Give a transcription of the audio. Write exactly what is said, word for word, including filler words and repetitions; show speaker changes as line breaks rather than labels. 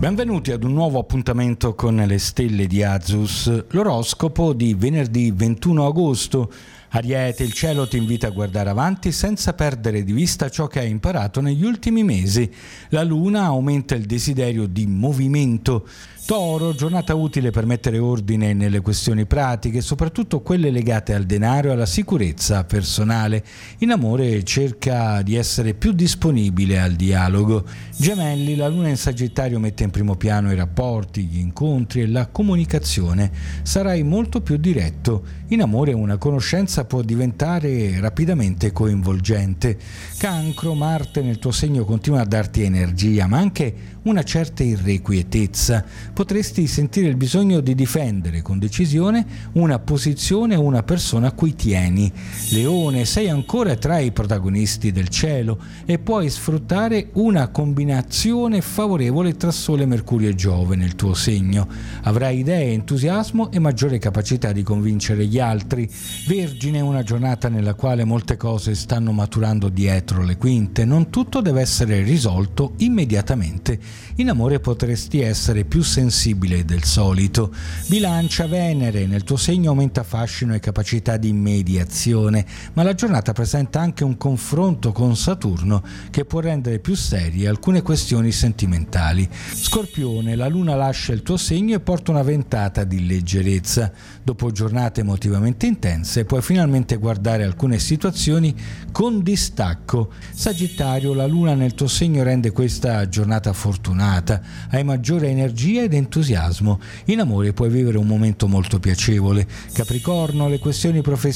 Benvenuti ad un nuovo appuntamento con le stelle di Azus, l'oroscopo di venerdì ventuno agosto. Ariete, il cielo ti invita a guardare avanti senza perdere di vista ciò che hai imparato negli ultimi mesi. La luna aumenta il desiderio di movimento. Toro, giornata utile per mettere ordine nelle questioni pratiche, soprattutto quelle legate al denaro e alla sicurezza personale. In amore cerca di essere più disponibile al dialogo. Gemelli, la luna in Sagittario mette in primo piano i rapporti, gli incontri e la comunicazione. Sarai molto più diretto. In amore una conoscenza può diventare rapidamente coinvolgente. Cancro, Marte nel tuo segno continua a darti energia, ma anche una certa irrequietezza. Potresti sentire il bisogno di difendere con decisione una posizione o una persona a cui tieni. Leone, sei ancora tra i protagonisti del cielo e puoi sfruttare una combinazione favorevole tra Sole, Mercurio e Giove nel tuo segno. Avrai idee, entusiasmo e maggiore capacità di convincere gli altri. Vergine, una giornata nella quale molte cose stanno maturando dietro le quinte. Non tutto deve essere risolto immediatamente. In amore potresti essere più sensibile del solito. Bilancia, Venere nel tuo segno aumenta fascino e capacità di mediazione, ma la giornata presenta anche un confronto con Saturno che può rendere più serie alcune questioni sentimentali. Scorpione, la luna lascia il tuo segno e porta una ventata di leggerezza. Dopo giornate emotivamente intense puoi finalmente guardare alcune situazioni con distacco. Sagittario, la luna nel tuo segno rende questa giornata fortunata, hai maggiore energia ed entusiasmo. In amore puoi vivere un momento molto piacevole. Capricorno, le questioni professionali